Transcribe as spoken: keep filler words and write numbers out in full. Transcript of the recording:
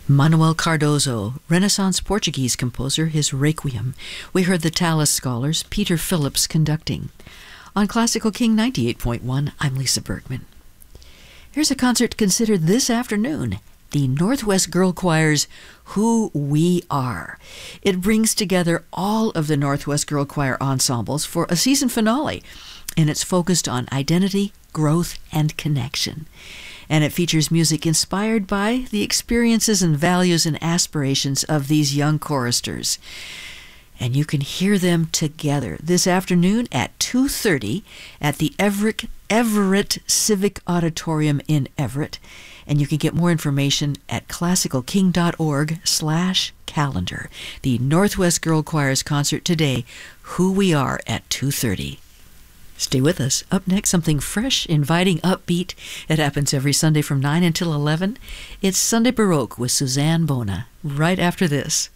Manuel Cardoso, Renaissance Portuguese composer, his Requiem. We heard the Tallis Scholars, Peter Phillips conducting. On Classical King ninety-eight point one, I'm Lisa Bergman. Here's a concert considered this afternoon. The Northwest Girl Choir's Who We Are. It brings together all of the Northwest Girl Choir ensembles for a season finale, and it's focused on identity, growth, and connection. And it features music inspired by the experiences and values and aspirations of these young choristers. And you can hear them together this afternoon at two thirty at the Everett, Everett Civic Auditorium in Everett. And you can get more information at classicalking.org slash calendar. The Northwest Girl Choir's concert today, Who We Are, at two thirty. Stay with us. Up next, something fresh, inviting, upbeat. It happens every Sunday from nine until eleven. It's Sunday Baroque with Suzanne Bona, right after this.